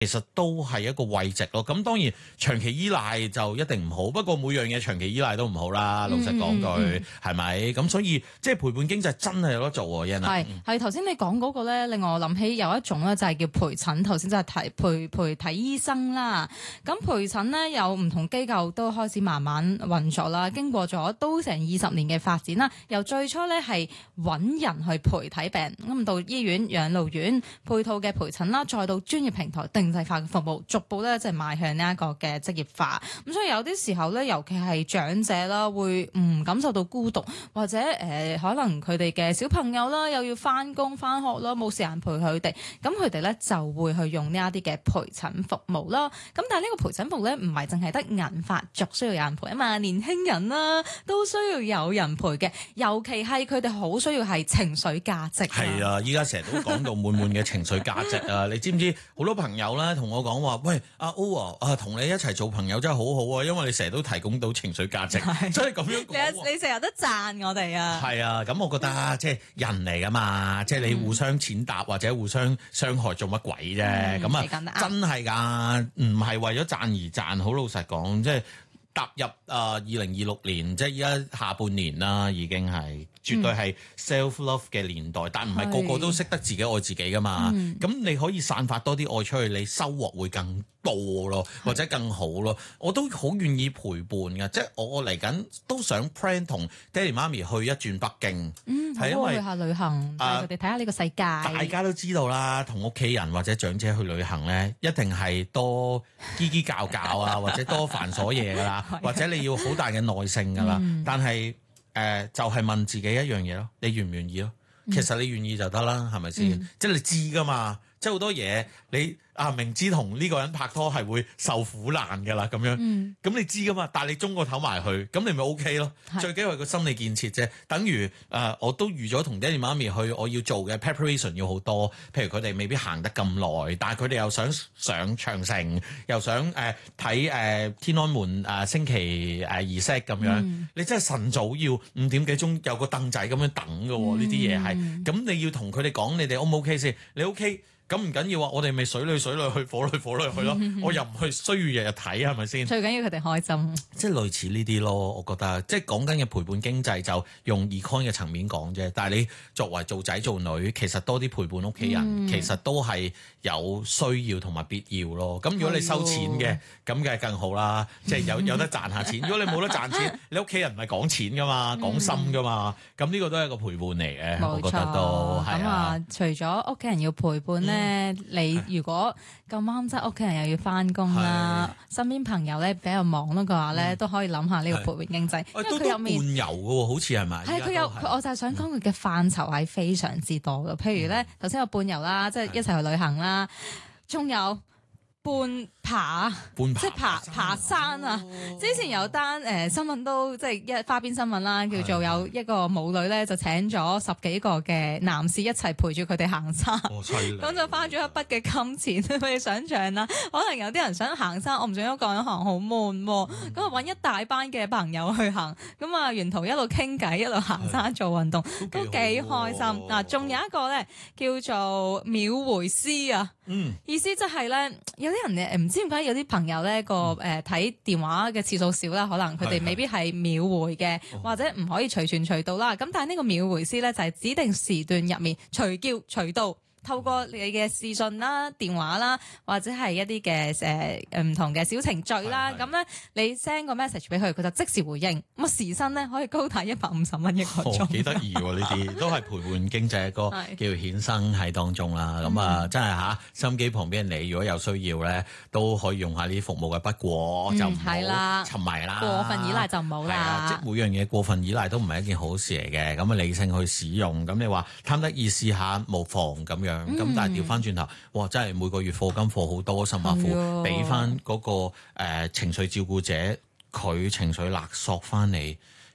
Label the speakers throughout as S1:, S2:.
S1: 其實都係一個慰藉咯。咁當然長期依賴就一定唔好，不過每樣嘢長期依賴都唔好啦。老實講句係咪？咁所以即係陪伴經濟真係有得做喎，Yana。
S2: 係頭先你講嗰個咧，令我諗起有一種咧就係叫陪診，頭先就係陪睇醫生啦。咁陪診咧有唔同機構都開始慢慢運作啦，經過咗都成20年嘅發展啦。由最初咧係揾人去陪睇病，咁到醫院、養老院配套嘅陪診啦，再到專業平台定制化嘅服務，逐步咧即係邁向呢一個嘅職業化。咁所以有啲時候咧，尤其係長者啦，會唔感受到孤獨，或者可能佢哋嘅小朋友啦，又要翻工翻學啦，冇時間陪佢哋，咁佢哋咧就會去用呢一啲嘅陪診服務啦。咁但係呢個陪診服務咧，唔係淨係得銀髮族需要有人陪啊嘛，年輕人啦都需要有人陪嘅，尤其係佢哋好需要係情緒價值。
S1: 係啊，依家成日都講到滿滿嘅情緒價值啊！你知唔知好多朋友咧同我講話，喂阿 O 啊，同你一齊做朋友真係好好啊，因為你成日都提供到情緒價值，真係咁樣講。
S2: 你成日都讚我哋啊！
S1: 係啊，咁我覺得即係人嚟噶嘛，即係你互相踐踏或者互相傷害做乜鬼啫？咁啊，真係㗎，唔係為咗讚而讚。好老實講，即係踏入2026年，即係依家下半年啦，已經係絕對係 self love 嘅年代，但唔係個個都識得自己愛自己㗎嘛。咁你可以散發多啲愛出去，你收穫會更多咯，或者更好咯。我都好願意陪伴㗎，即係我嚟緊都想 plan 同爹哋媽咪去一轉北京，係因為
S2: 去下旅行，帶佢哋睇下呢個世界。
S1: 大家都知道啦，同屋企人或者長者去旅行咧，一定係多嘰嘰教教啊，或者多繁瑣嘢㗎啦，或者你要好大嘅耐性㗎啦。但係就係問自己一樣嘢咯，你願唔願意咯？其實你願意就得啦，係咪先？即係你知㗎嘛，即係好多嘢你明知同呢個人拍拖係會受苦難㗎啦，咁樣，咁你知㗎嘛？但係你中個頭埋去，咁你咪 OK 咯。最緊要係個心理建設啫。等於我都預咗同爹哋媽咪去，我要做嘅 preparation 要好多。譬如佢哋未必行得咁耐，但係佢哋又想上長城，又想睇天安門升旗儀式咁樣。你真係晨早要5點幾鐘有個凳仔咁樣等㗎喎，呢啲嘢係。咁你要同佢哋講，你哋 O 唔 OK 先？你 OK？咁唔緊要啊！我哋咪水裏去，火裏去咯。我又唔去需要日日睇，係咪先？
S2: 最緊要佢哋開心，
S1: 即係類似呢啲咯。我覺得即係講緊嘅陪伴經濟就用 econ 嘅層面講啫。但係你作為做仔做女，其實多啲陪伴屋企人，其實都係有需要同埋必要咯。咁如果你收錢嘅，咁梗係更好啦。即係有得賺下錢。如果你冇得賺錢，你屋企人唔係講錢噶嘛，講心噶嘛。咁呢個都係一個陪伴嚟嘅，我覺得都係啊。
S2: 除咗屋企人要陪伴咧。你如果咁啱即係屋企人又要翻工啦，身邊朋友咧比較忙咯嘅話咧，都可以諗下呢個陪伴經濟，因為佢入面
S1: 伴遊嘅喎，好似係咪？
S2: 係佢有，我就係想講佢嘅範疇係非常之多嘅。譬如咧，頭先有伴遊啦，即係一齊去旅行啦，仲有伴爬即係爬山啊！之前有單新聞都即係一花邊新聞啦，叫做有一個母女咧就請咗10幾個嘅男士一齊陪住佢哋行山，咁就花咗一筆嘅金錢。你想象啦，可能有啲人想行山，我唔想一個人行好悶，咁啊揾一大班嘅朋友去行，咁啊沿途一路傾偈一路行山做運動，都幾開心。嗱，仲有一個咧叫做秒回師啊，意思即係咧有啲人唔知點解有啲朋友咧個睇電話嘅次數少啦，可能佢哋未必係秒回嘅，或者唔可以隨傳隨到啦。咁但係呢個秒回師咧就係指定時段入面隨叫隨到，透過你嘅視訊啦、電話啦，或者係一啲嘅唔同嘅小程序啦，咁咧你 send 個 message 俾佢，佢就即時回應。咁啊時薪咧可以高達150蚊一個鐘，
S1: 幾得意喎！呢啲都係陪伴經濟一個叫衍生喺當中啦。咁啊真係收音機旁邊你如果有需要咧，都可以用下呢啲服務嘅。不過就唔好沉迷啦，
S2: 過分依賴就唔好啦。
S1: 即係每樣嘢過分依賴都唔係一件好事嚟嘅。咁啊理性去使用。咁你話貪得意試下無妨咁樣。咁但係調翻轉頭，哇！真係每個月課金課好多，甚至乎俾翻嗰個情緒照顧者，佢情緒勒索翻你，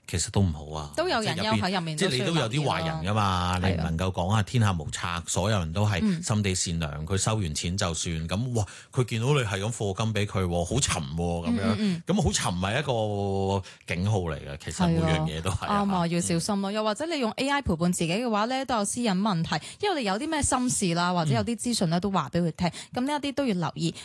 S1: 其實都唔好啊，
S2: 都有人憂喺入面，
S1: 即係你都有啲壞人噶嘛，你唔能夠講天下無賊，所有人都係心地善良，佢收完錢就算咁。哇！佢見到你係咁課金俾佢，好沉咁樣，咁好沉係一個警號嚟嘅。其實每樣嘢都係
S2: 啱啊，要小心咯。又或者你用 AI 陪伴自己嘅話咧，都有私隱問題，因為你有啲咩心事啦，或者有啲資訊咧都話俾佢聽，咁呢一啲都要留意。